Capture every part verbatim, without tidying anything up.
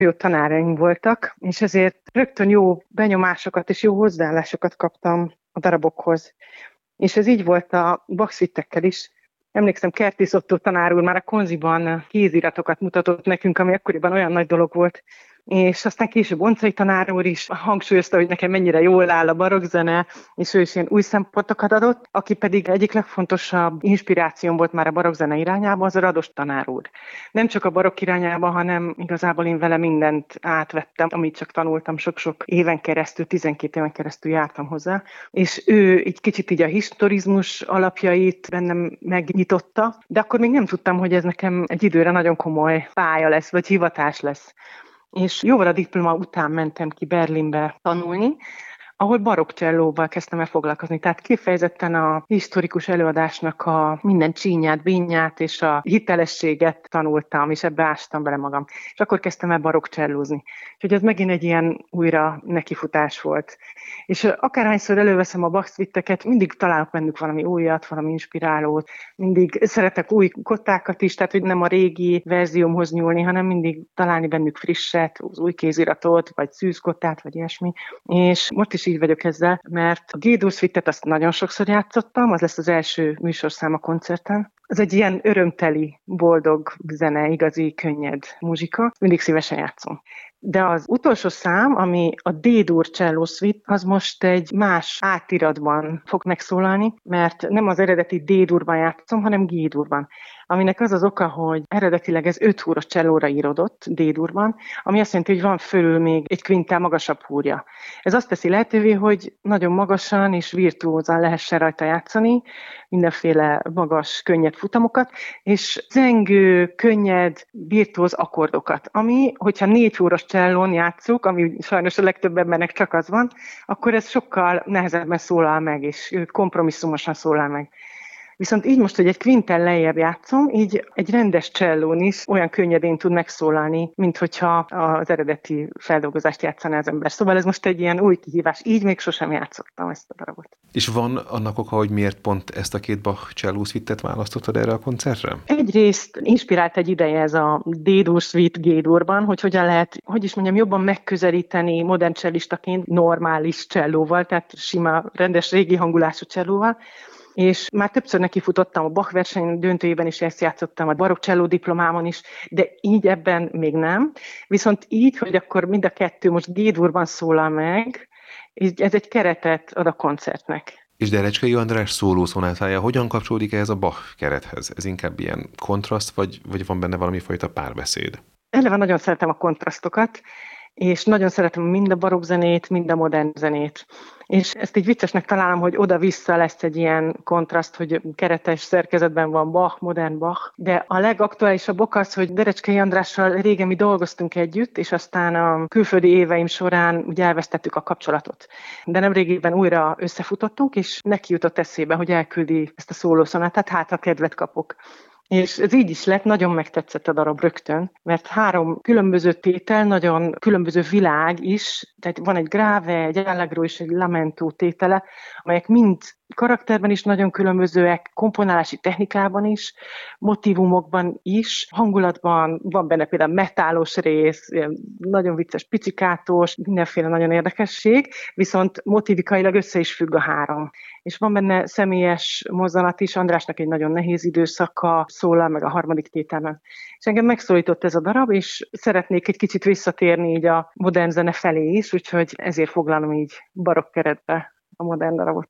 jó tanáraim voltak, és ezért rögtön jó benyomásokat és jó hozzáállásokat kaptam a darabokhoz. És ez így volt a Bach-szvittekkel is. Emlékszem, Kertész Ottó tanár úr már a konziban kéziratokat mutatott nekünk, ami akkoriban olyan nagy dolog volt. És aztán később Boncai tanár úr is hangsúlyozta, hogy nekem mennyire jól áll a barokkzene, és ő is ilyen új szempontokat adott, aki pedig egyik legfontosabb inspirációm volt már a barokkzene irányában, az a Rados tanár úr. Nem csak a barokk irányában, hanem igazából én vele mindent átvettem, amit csak tanultam sok-sok éven keresztül, tizenkét éven keresztül jártam hozzá, és ő egy kicsit így a historizmus alapjait bennem megnyitotta, de akkor még nem tudtam, hogy ez nekem egy időre nagyon komoly pálya lesz, vagy hivatás lesz. És jóval a diploma után mentem ki Berlinbe tanulni, ahol barokkcsellóval kezdtem el foglalkozni. Tehát kifejezetten a historikus előadásnak a minden csínyát, bínyát és a hitelességet tanultam, és ebbe ástam bele magam. És akkor kezdtem el barokkcsellózni. Úgyhogy ez megint egy ilyen újra nekifutás volt. És akárhányszor előveszem a Bach-szvitteket, mindig találok bennük valami újat, valami inspirálót, mindig szeretek új kottákat is, tehát hogy nem a régi verziómhoz nyúlni, hanem mindig találni bennük frisset, az új kéziratot, vagy szűzkottát, vagy ilyesmi. És most is így vagyok ezzel, mert a G-dur szvittet azt nagyon sokszor játszottam, az lesz az első műsorszám a koncerten. Ez egy ilyen örömteli, boldog zene, igazi, könnyed muzsika. Mindig szívesen játszom. De az utolsó szám, ami a D-dur cello suite, az most egy más átiratban fog megszólalni, mert nem az eredeti D-durban játszom, hanem G-durban. Aminek az az oka, hogy eredetileg ez öt húros csellóra írodott D-durban, ami azt jelenti, hogy van fölül még egy kvinttel magasabb húrja. Ez azt teszi lehetővé, hogy nagyon magasan és virtuózan lehessen rajta játszani, mindenféle magas, könnyed futamokat, és zengő, könnyed, virtuóz akkordokat, ami, hogyha négy húros csellón játszuk, ami sajnos a legtöbb embernek csak az van, akkor ez sokkal nehezebben szólal meg, és kompromisszumosan szólal meg. Viszont így most, hogy egy kvinttel lejjebb játszom, így egy rendes csellón is olyan könnyedén tud megszólalni, mint hogyha az eredeti feldolgozást játszaná az ember. Szóval ez most egy ilyen új kihívás. Így még sosem játszottam ezt a darabot. És van annak oka, hogy miért pont ezt a két Bach cello suite-et választottad erre a koncertre? Egyrészt inspirált egy ideje ez a D-dur suite G-durban, hogy hogyan lehet, hogy is mondjam, jobban megközelíteni modern cellistaként normális csellóval, tehát sima, rendes, régi hangulású csellóval. És már többször nekifutottam a Bach verseny döntőjében is, ezt játszottam a barokkcselló diplomámon is, de így ebben még nem. Viszont így, hogy akkor mind a kettő most G-durban szólal meg, ez egy keretet ad a koncertnek. És Derecskei András szólószonátája hogyan kapcsolódik ehhez a Bach kerethez? Ez inkább ilyen kontraszt, vagy, vagy van benne valami fajta párbeszéd? Eleve nagyon szeretem a kontrasztokat, és nagyon szeretem mind a barokk zenét, mind a modern zenét. És ezt így viccesnek találom, hogy oda-vissza lesz egy ilyen kontraszt, hogy keretes szerkezetben van Bach, modern Bach. De a legaktuálisabb ok az, hogy Derecskei Andrással régen mi dolgoztunk együtt, és aztán a külföldi éveim során ugye elvesztettük a kapcsolatot. De nemrégiben újra összefutottunk, és neki jutott eszébe, hogy elküldi ezt a szólószonátát, hát ha kedvet kapok. És ez így is lett, nagyon megtetszett a darab rögtön, mert három különböző tétel, nagyon különböző világ is, tehát van egy grave, egy allegro és egy lamento tétele, amelyek mind karakterben is nagyon különbözőek, komponálási technikában is, motívumokban is, hangulatban van benne például metálos rész, nagyon vicces picikátos, mindenféle nagyon érdekesség, viszont motivikailag össze is függ a három. És van benne személyes mozzanat is, Andrásnak egy nagyon nehéz időszaka szólal meg a harmadik tételben. És engem megszólított ez a darab, és szeretnék egy kicsit visszatérni így a modern zene felé is, úgyhogy ezért foglalom így barokk keretbe a modern darabot.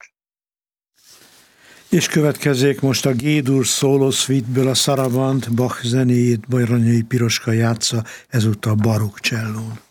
És következzék most a G-dur Solo Suite-ből a Saraband Bach zenéjét Baranyai Piroska játsza, ezúttal barokk csellón.